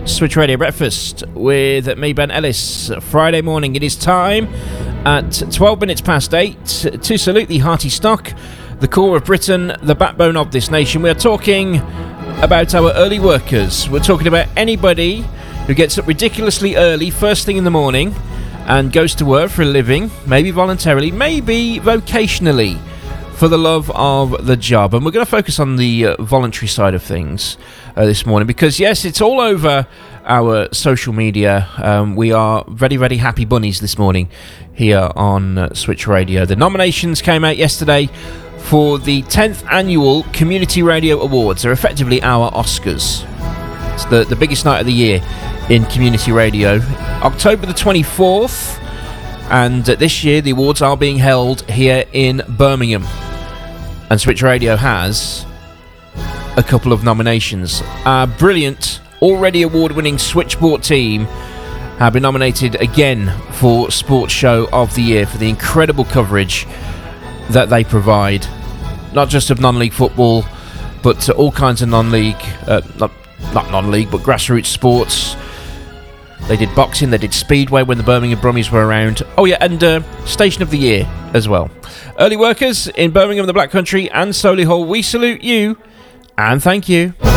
Switch Radio Breakfast with me, Ben Ellis. Friday morning, it is time at 12 minutes past 8 to salute the hearty stock, the core of Britain, the backbone of this nation. We are talking about our early workers. We're talking about anybody who gets up ridiculously early, first thing in the morning, and goes to work for a living, maybe voluntarily, maybe vocationally, for the love of the job. And we're going to focus on the voluntary side of things this morning, because yes, it's all over our social media. We are very, very happy bunnies this morning here on Switch Radio. The nominations came out yesterday for the 10th annual Community Radio Awards. They're effectively our Oscars. It's the biggest night of the year in community radio. October the 24th, and this year the awards are being held here in Birmingham. And Switch Radio has a couple of nominations. Our brilliant, already award-winning Switchboard team have been nominated again for Sports Show of the Year for the incredible coverage that they provide, not just of non-league football, but all kinds of non-league, not non-league, but grassroots sports. They did boxing, they did speedway when the Birmingham Brummies were around. Oh yeah, and Station of the Year as well. Early workers in Birmingham, the Black Country and Solihull, we salute you and thank you.